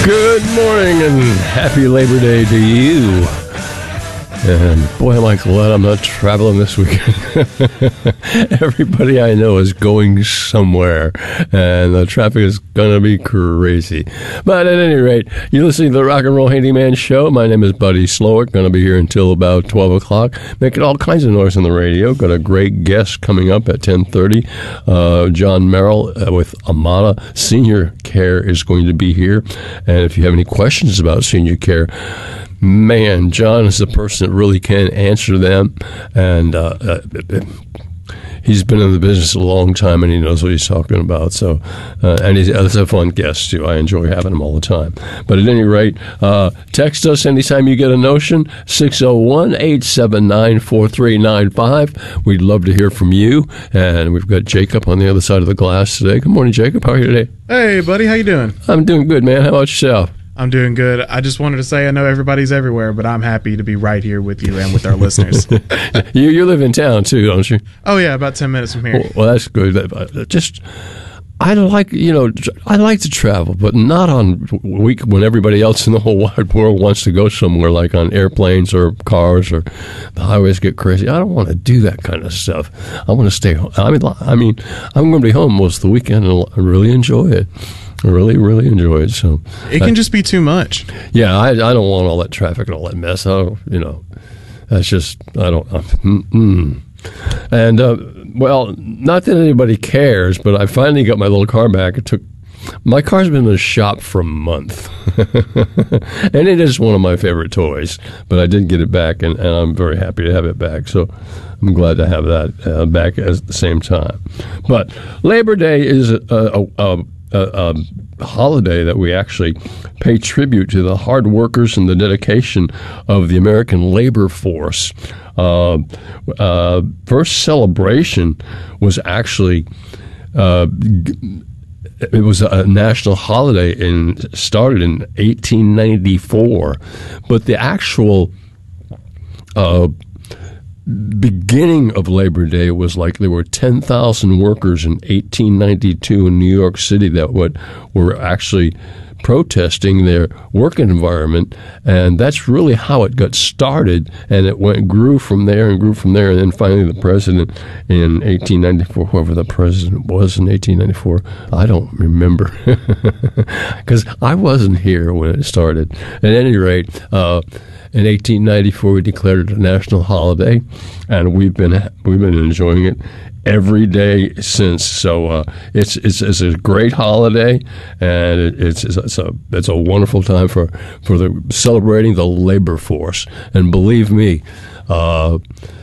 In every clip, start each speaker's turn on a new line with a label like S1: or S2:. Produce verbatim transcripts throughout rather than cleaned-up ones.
S1: Good morning and happy Labor Day to you. And boy, am I glad I'm not traveling this weekend. Everybody I know is going somewhere, and the traffic is going to be crazy. But at any rate, you're listening to the Rock and Roll Handyman Show. My name is Buddy Slowick. Going to be here until about twelve o'clock, making all kinds of noise on the radio. Got a great guest coming up at ten thirty. Uh, John Merrill uh, with Amana Senior Care is going to be here. And if you have any questions about senior care, man, John is the person that really can answer them, and uh, uh, he's been in the business a long time, and he knows what he's talking about. So, uh, and he's, he's a fun guest, too. I enjoy having him all the time. But at any rate, uh, text us anytime you get a notion, six oh one, eight seven nine, four three nine five. We'd love to hear from you, and we've got Jacob on the other side of the glass today. Good morning, Jacob. How are you today?
S2: Hey, buddy. How you doing?
S1: I'm doing good, man. How about yourself?
S2: I'm doing good. I just wanted to say I know everybody's everywhere, but I'm happy to be right here with you and with our listeners.
S1: you you live in town too, don't you?
S2: Oh yeah, about ten minutes from here.
S1: Well, well that's good. Just I like you know I like to travel, but not on week when everybody else in the whole wide world wants to go somewhere, like on airplanes or cars or the highways get crazy. I don't want to do that kind of stuff. I want to stay home. I mean, I mean, I'm going to be home most of the weekend and I really enjoy it. I really, really enjoy it. So
S2: it can I, just be too much.
S1: Yeah, I, I don't want all that traffic and all that mess. I don't, you know, that's just I don't. Uh, mm-mm. And uh, well, not that anybody cares, but I finally got my little car back. It took my car's been in the shop for a month, and it is one of my favorite toys. But I did get it back, and, and I'm very happy to have it back. So I'm glad to have that uh, back at the same time. But Labor Day is a. a, a A, a holiday that we actually pay tribute to the hard workers and the dedication of the American labor force. Uh, uh, first celebration was actually uh, it was a national holiday and started in eighteen ninety-four, but the actual uh, beginning of Labor Day was like there were ten thousand workers in eighteen ninety-two in New York City that would, were actually protesting their work environment, and that's really how it got started, and it went grew from there and grew from there, and then finally the president in eighteen ninety-four, whoever the president was in eighteen ninety-four, I don't remember, because I wasn't here when it started. At any rate, uh, in eighteen ninety-four, we declared it a national holiday, and we've been we've been enjoying it every day since. So uh, it's it's it's a great holiday, and it, it's it's a it's a wonderful time for for the celebrating the labor force. And believe me, uh,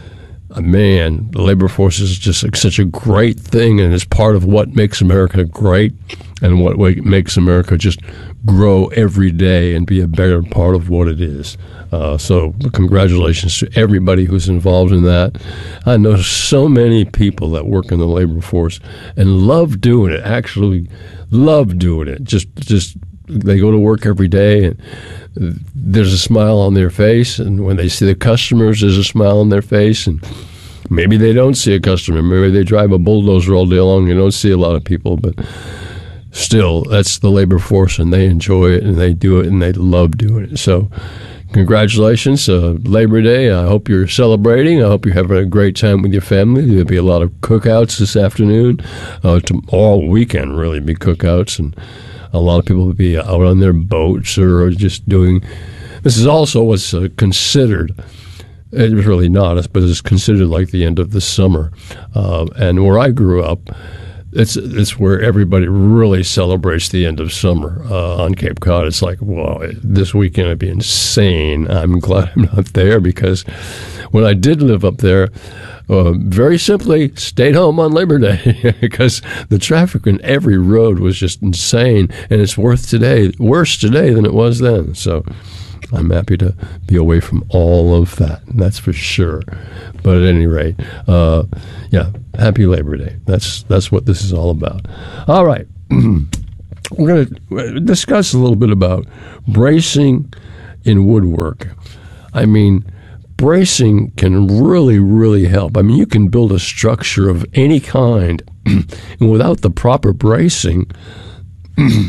S1: man, the labor force is just such a great thing, and it's part of what makes America great, and what makes America just grow every day and be a better part of what it is. Uh, so congratulations to everybody who's involved in that. I know so many people that work in the labor force and love doing it, actually love doing it. Just, just they go to work every day, and there's a smile on their face, and when they see the customers, there's a smile on their face, and maybe they don't see a customer. Maybe they drive a bulldozer all day long. You don't see a lot of people, but still, that's the labor force, and they enjoy it, and they do it, and they love doing it. So congratulations, uh, Labor Day. I hope you're celebrating. I hope you're having a great time with your family. There'll be a lot of cookouts this afternoon. Uh, to, all weekend, really, be cookouts, and a lot of people will be out on their boats or just doing. This is also what's uh, considered. It was really not, but it's considered like the end of the summer. Uh, and where I grew up, It's it's where everybody really celebrates the end of summer uh, on Cape Cod. It's like, wow, this weekend would be insane. I'm glad I'm not there, because when I did live up there, uh, very simply stayed home on Labor Day because the traffic in every road was just insane, and it's worth today worse today than it was then. So I'm happy to be away from all of that, that's for sure. But at any rate, uh, yeah, happy Labor Day. That's that's what this is all about. All right. We're going to discuss a little bit about bracing in woodwork. I mean, bracing can really, really help. I mean, you can build a structure of any kind, and without the proper bracing,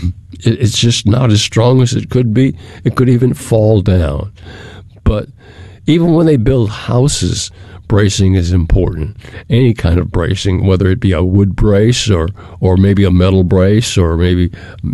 S1: it, it's just not as strong as it could be. It could even fall down. But even when they build houses, bracing is important. Any kind of bracing, whether it be a wood brace or, or maybe a metal brace or maybe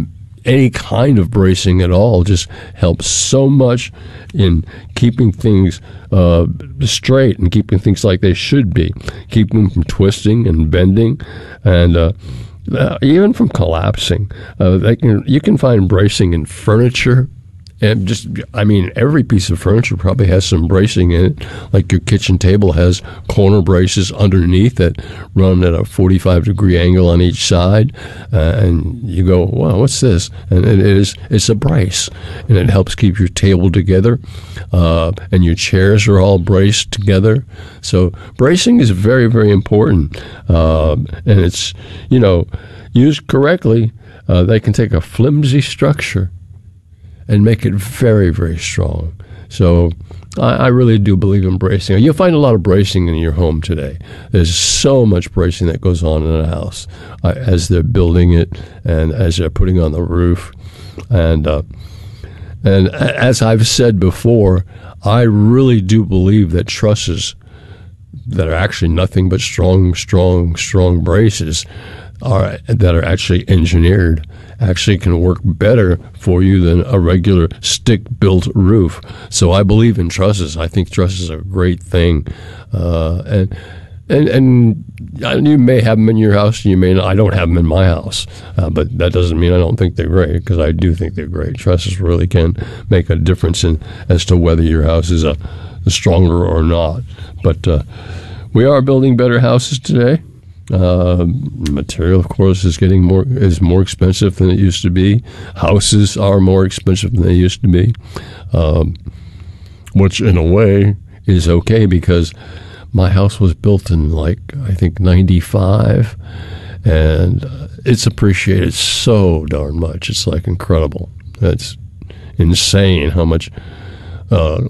S1: any kind of bracing at all, just helps so much in keeping things uh, straight and keeping things like they should be, keeping them from twisting and bending, and uh, uh, even from collapsing. Uh, they can, you can find bracing in furniture. And just, I mean, every piece of furniture probably has some bracing in it. Like your kitchen table has corner braces underneath that run at a forty-five degree angle on each side. Uh, and you go, wow, what's this? And it is, it's a brace. And it helps keep your table together. Uh, and your chairs are all braced together. So bracing is very, very important. Uh, and it's, you know, used correctly, uh, they can take a flimsy structure and make it very, very strong. So I, I really do believe in bracing. You'll find a lot of bracing in your home today. There's so much bracing that goes on in a house uh, as they're building it and as they're putting on the roof. And uh, and as I've said before, I really do believe that trusses that are actually nothing but strong, strong, strong braces are that are actually engineered actually can work better for you than a regular stick-built roof. So I believe in trusses. I think trusses are a great thing. Uh, and, and and you may have them in your house, and you may not. I don't have them in my house. Uh, but that doesn't mean I don't think they're great, because I do think they're great. Trusses really can make a difference in as to whether your house is a, a stronger or not. But uh, we are building better houses today. Uh, material, of course, is getting more is more expensive than it used to be. Houses are more expensive than they used to be, um, which in a way is okay, because my house was built in like I think ninety-five, and uh, it's appreciated so darn much. It's like incredible. It's insane how much uh,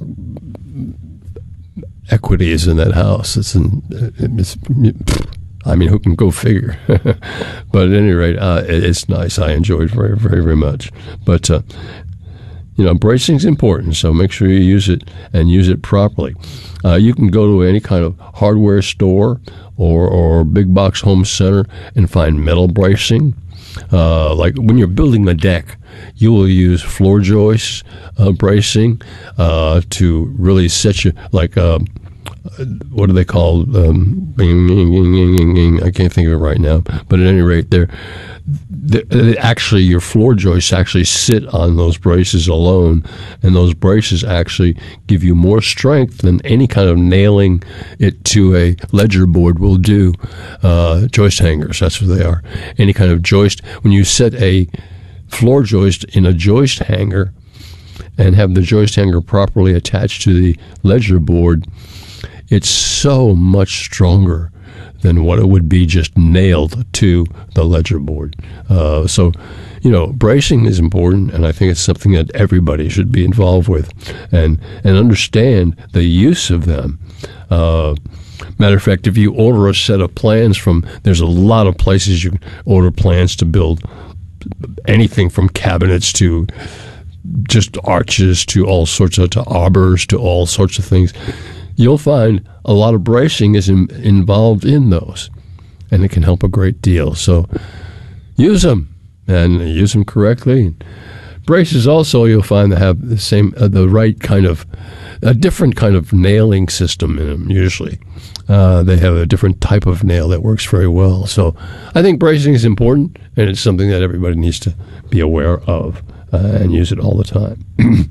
S1: equity is in that house. It's in it's. It, I mean, who can go figure? But at any rate, uh, it, it's nice. I enjoy it very, very, very much. But, uh, you know, bracing is important, so make sure you use it and use it properly. Uh, you can go to any kind of hardware store or, or big box home center and find metal bracing. Uh, like when you're building a deck, you will use floor joist uh, bracing uh, to really set you, like... Uh, what do they call? Um, I can't think of it right now. But at any rate, they're, they're actually your floor joists actually sit on those braces alone, and those braces actually give you more strength than any kind of nailing it to a ledger board will do. Uh, joist hangers, that's what they are. Any kind of joist. When you set a floor joist in a joist hanger and have the joist hanger properly attached to the ledger board, it's so much stronger than what it would be just nailed to the ledger board. Uh, so, you know, bracing is important, and I think it's something that everybody should be involved with and, and understand the use of them. Uh, matter of fact, if you order a set of plans from, there's a lot of places you can order plans to build anything from cabinets to just arches to all sorts of, to arbors to all sorts of things. You'll find a lot of bracing is in, involved in those, and it can help a great deal. So use them, and use them correctly. Braces also, you'll find, that have the same, uh, the right kind of, a different kind of nailing system in them, usually. Uh, they have a different type of nail that works very well. So I think bracing is important, and it's something that everybody needs to be aware of uh, and use it all the time.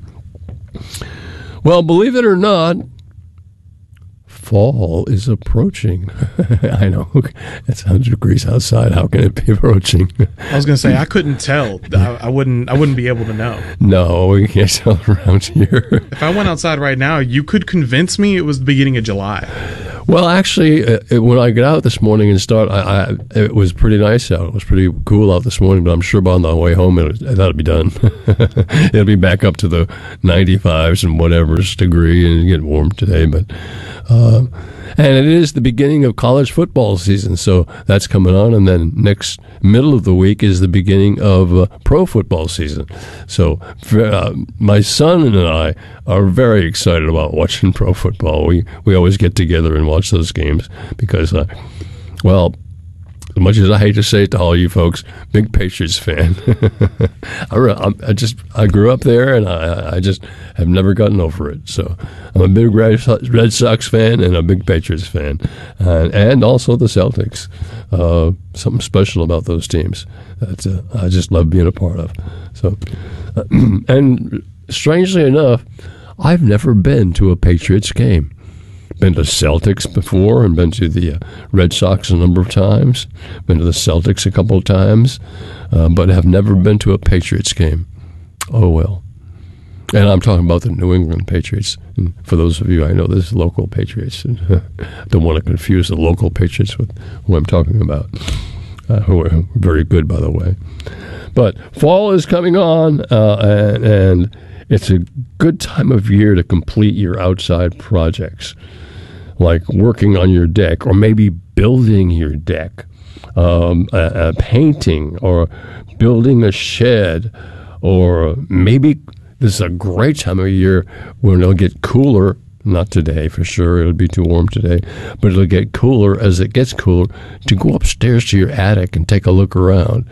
S1: Well, believe it or not, fall is approaching. I know. It's one hundred degrees outside. How can it be approaching?
S2: I was going to say, I couldn't tell. I, I wouldn't I wouldn't be able to know.
S1: No, we can't tell around here.
S2: If I went outside right now, you could convince me it was the beginning of July.
S1: Well, actually, uh, it, when I got out this morning and start, I, I, it was pretty nice out. It was pretty cool out this morning, but I'm sure by on the way home, it'll, that'll be done. It'll be back up to the ninety-fives and whatever's degree and get warm today. But uh, and it is the beginning of college football season, so that's coming on. And then next middle of the week is the beginning of uh, pro football season. So uh, my son and I are very excited about watching pro football. We we always get together and watch those games because, uh, well, as much as I hate to say it to all you folks, big Patriots fan. I, re- I just I grew up there, and I, I just have never gotten over it. So I'm a big Red Sox fan and a big Patriots fan, uh, and also the Celtics. Uh, something special about those teams that uh, I just love being a part of. So, uh, and strangely enough, I've never been to a Patriots game. Been to Celtics before and been to the uh, Red Sox a number of times. Been to the Celtics a couple of times, uh, but have never been to a Patriots game. Oh, well. And I'm talking about the New England Patriots. And for those of you, I know this is local Patriots. Don't want to confuse the local Patriots with who I'm talking about, uh, who are very good, by the way. But fall is coming on, uh, and, and it's a good time of year to complete your outside projects, like working on your deck or maybe building your deck, um, a, a painting or building a shed, or maybe this is a great time of year when it'll get cooler. Not today, for sure. It'll be too warm today. But it'll get cooler as it gets cooler to go upstairs to your attic and take a look around.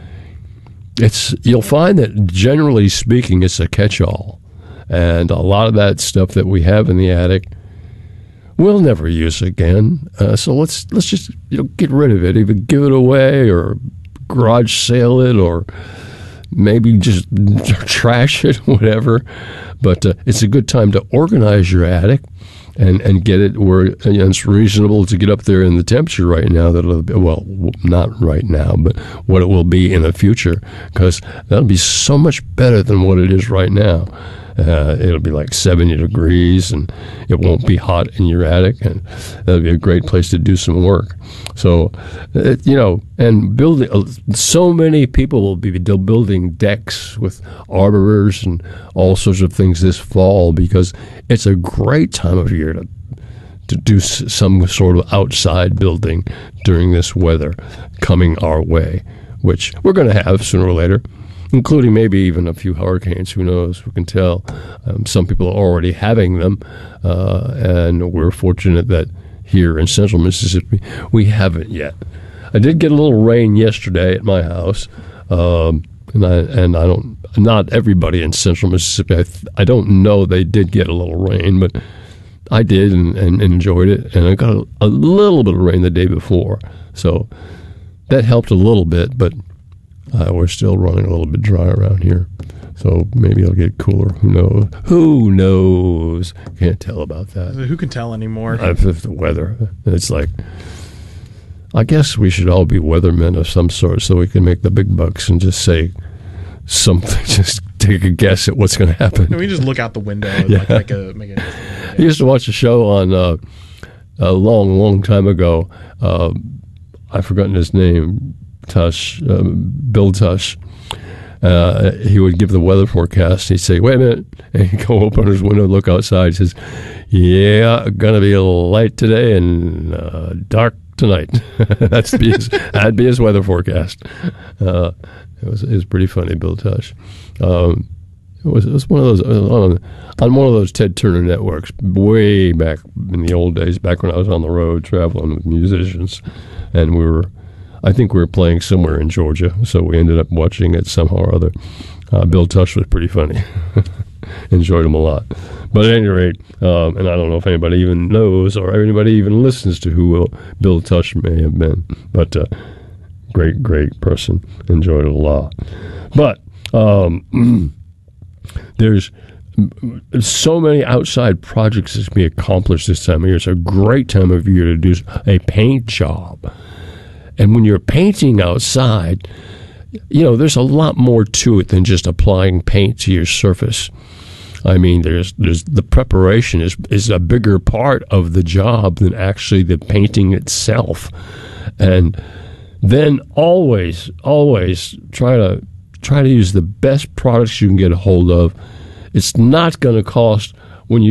S1: It's you'll find that, generally speaking, it's a catch-all. And a lot of that stuff that we have in the attic, we'll never use again. Uh, so let's let's just you know, get rid of it. Either give it away or garage sale it or maybe just trash it, whatever. But uh, it's a good time to organize your attic and, and get it where you know, it's reasonable to get up there in the temperature right now. That'll be, well, not right now, but what it will be in the future, because that'll be so much better than what it is right now. Uh, it'll be like seventy degrees, and it won't be hot in your attic, and that'll be a great place to do some work. So, it, you know, and building, uh, so many people will be building decks with arbors and all sorts of things this fall, because it's a great time of year to to do s- some sort of outside building during this weather coming our way, which we're going to have sooner or later, including maybe even a few hurricanes. Who knows? Who can tell? Um, some people are already having them, uh, and we're fortunate that here in central Mississippi we haven't yet. I did get a little rain yesterday at my house, um, and I and I don't. Not everybody in central Mississippi. I, th- I don't know. They did get a little rain, but I did and, and enjoyed it. And I got a, a little bit of rain the day before, so that helped a little bit, but Uh, we're still running a little bit dry around here, so maybe it'll get cooler. Who knows? Who knows? Can't tell about that.
S2: Who can tell anymore?
S1: Uh, if the weather. It's like, I guess we should all be weathermen of some sort so we can make the big bucks and just say something, just take a guess at what's going to happen.
S2: We just look out the window and
S1: Yeah.
S2: like, make a, make a
S1: I used to watch a show on uh, a long, long time ago. Uh, I've forgotten his name. Tush, uh, Bill Tush. Uh, he would give the weather forecast. He'd say, "Wait a minute," and he'd go open his window, look outside. He says, "Yeah, gonna be a little light today and uh, dark tonight." That's be his, that'd be his weather forecast. Uh, it was it was pretty funny, Bill Tush. Um, it was it was one of those on, on one of those Ted Turner networks way back in the old days, back when I was on the road traveling with musicians, and we were. I think we were playing somewhere in Georgia, so we ended up watching it somehow or other. Uh, Bill Tush was pretty funny. Enjoyed him a lot. But at any rate, um, and I don't know if anybody even knows or anybody even listens to who Bill Tush may have been, but uh, great, great person. Enjoyed it a lot. But um, there's so many outside projects that can be accomplished this time of year. It's a great time of year to do a paint job. And when you're painting outside, you know, there's a lot more to it than just applying paint to your surface. I mean, there's there's the preparation is is a bigger part of the job than actually the painting itself. And then always, always try to try to use the best products you can get a hold of. It's not going to cost